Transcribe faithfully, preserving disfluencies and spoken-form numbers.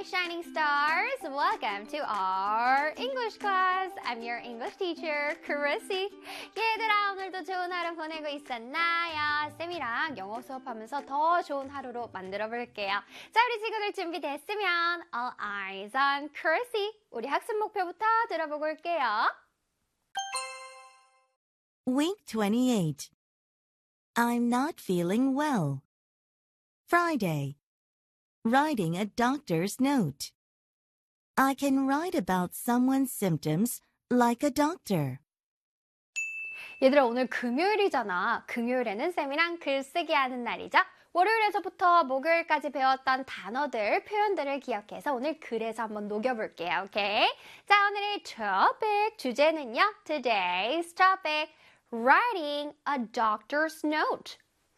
shining stars. Welcome to our English class. I'm your English teacher, Chrissy. 얘들아, 오늘도 좋은 하루 보내고 있었나요? 쌤이랑 영어 수업하면서 더 좋은 하루로 만들어 볼게요. 자, 우리 친구들 준비됐으면 All eyes on Chrissy. 우리 학습 목표부터 들어보고 올게요. Week twenty-eight. I'm not feeling well. Friday. Writing a doctor's note. I can write about someone's symptoms like a doctor. 얘들아, 오늘 금요일이잖아. 금요일에는 쌤이랑 글쓰기 하는 날이죠. 월요일에서부터 목요일까지 배웠던 단어들, 표현들을 기억해서 오늘 글에서 한번 녹여볼게요. 오케이? 자, 오늘의 topic, 주제는요. Today's topic, writing a doctor's note.